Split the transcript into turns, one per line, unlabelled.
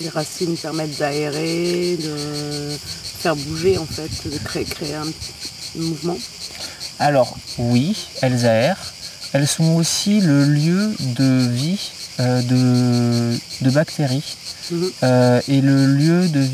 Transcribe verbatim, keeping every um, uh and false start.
Les racines permettent d'aérer, de faire bouger en fait, de créer, créer un mouvement.
Alors oui, elles aèrent. Elles sont aussi le lieu de vie euh, de, de bactéries
Mmh.
euh, et le lieu de